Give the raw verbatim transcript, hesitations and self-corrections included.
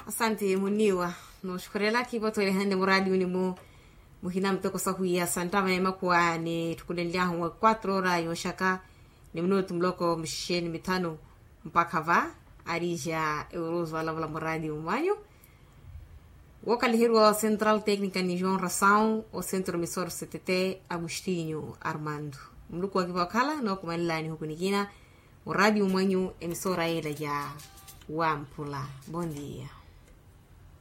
Asante muniwa no shukrela kiboto ile hande muradi unimu muhina mtoko sahuya santama ema kwa ni tukulendia hwa quatro horas yoshaka ni minuto mloko msheni mitano mpaka va arija euros wala wala muradi umanyo wakalihiru Central Técnica ni João Ração o Centro Emissor C T T Agostinho Armando mluko wakala no kumanilani hukunikina muradi umanyo emisora ile ya Wampula. Bom dia.